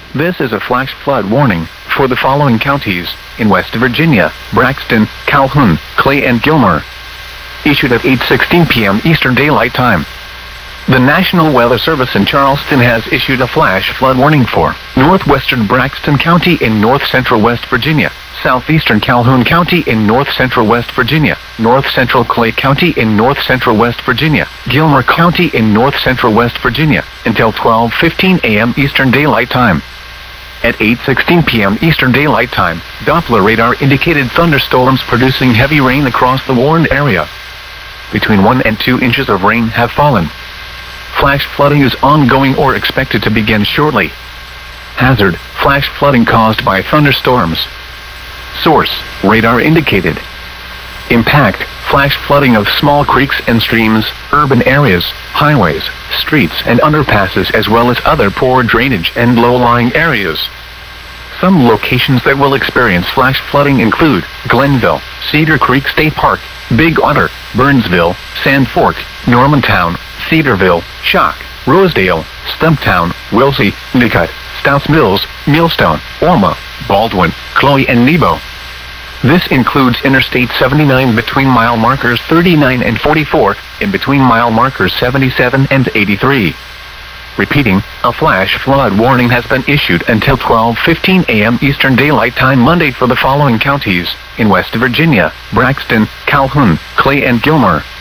This is a flash flood warning for the following counties in West Virginia: Braxton, Calhoun, Clay, and Gilmer. Issued at 8:16 p.m. Eastern Daylight Time. The National Weather Service in Charleston has issued a flash flood warning for northwestern Braxton County in north-central West Virginia, southeastern Calhoun County in north-central West Virginia, north-central Clay County in north-central West Virginia, Gilmer County in north-central West Virginia, until 12:15 a.m. Eastern Daylight Time. At 8:16 p.m. Eastern Daylight Time, Doppler radar indicated thunderstorms producing heavy rain across the warned area. Between 1 and 2 inches of rain have fallen. Flash flooding is ongoing or expected to begin shortly. Hazard: flash flooding caused by thunderstorms. Source: radar indicated. Impact: flash flooding of small creeks and streams, urban areas, highways, streets and underpasses, as well as other poor drainage and low-lying areas. Some locations that will experience flash flooding include Glenville, Cedar Creek State Park, Big Otter, Burnsville, Sand Fork, Normantown, Cedarville, Shock, Rosedale, Stumptown, Wilsey, Nicut, Stouts Mills, Millstone, Orma, Baldwin, Chloe, and Nebo. This includes Interstate 79 between mile markers 39 and 44, and between mile markers 77 and 83. Repeating, a flash flood warning has been issued until 12:15 a.m. Eastern Daylight Time Monday for the following counties in West Virginia: Braxton, Calhoun, Clay, and Gilmer.